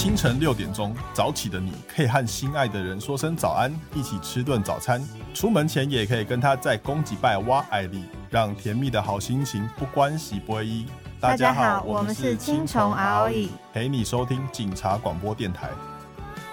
清晨6点钟早起的你可以和心爱的人说声早安，一起吃顿早餐，出门前也可以跟他在公鸡拜挖爱丽，让甜蜜的好心情不关系不一。 大家好，我们是青虫 ROE， 陪你收听警察广播电台。